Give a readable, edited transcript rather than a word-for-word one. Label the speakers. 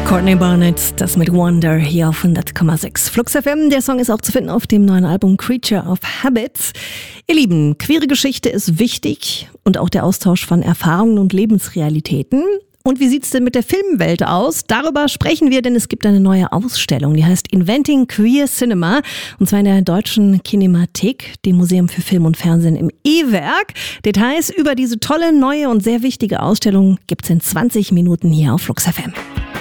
Speaker 1: Courtney Barnett, das mit Wonder hier auf 100,6 Flux FM. Der Song ist auch zu finden auf dem neuen Album Creature of Habits. Ihr Lieben, queere Geschichte ist wichtig und auch der Austausch von Erfahrungen und Lebensrealitäten. Und wie sieht's denn mit der Filmwelt aus? Darüber sprechen wir, denn es gibt eine neue Ausstellung, die heißt Inventing Queer Cinema, und zwar in der Deutschen Kinemathek, dem Museum für Film und Fernsehen im E-Werk. Details über diese tolle, neue und sehr wichtige Ausstellung gibt's in 20 Minuten hier auf Flux FM.